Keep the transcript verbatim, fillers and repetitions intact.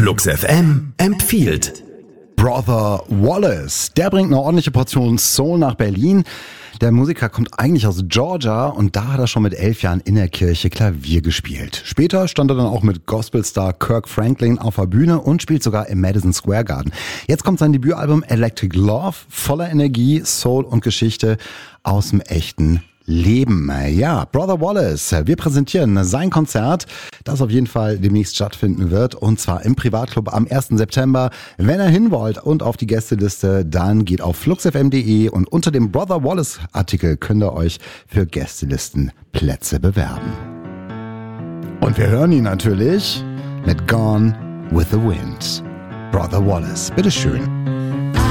Flux F M empfiehlt. Brother Wallace, der bringt eine ordentliche Portion Soul nach Berlin. Der Musiker kommt eigentlich aus Georgia und da hat er schon mit elf Jahren in der Kirche Klavier gespielt. Später stand er dann auch mit Gospelstar Kirk Franklin auf der Bühne und spielt sogar im Madison Square Garden. Jetzt kommt sein Debütalbum Electric Love, voller Energie, Soul und Geschichte aus dem echten Leben. Ja, Brother Wallace, wir präsentieren sein Konzert, das auf jeden Fall demnächst stattfinden wird, und zwar im Privatclub am ersten September. Wenn ihr hin wollt und auf die Gästeliste, dann geht auf flux f m punkt d e und unter dem Brother Wallace Artikel könnt ihr euch für Gästelistenplätze bewerben. Und wir hören ihn natürlich mit Gone with the Wind. Brother Wallace, bitteschön.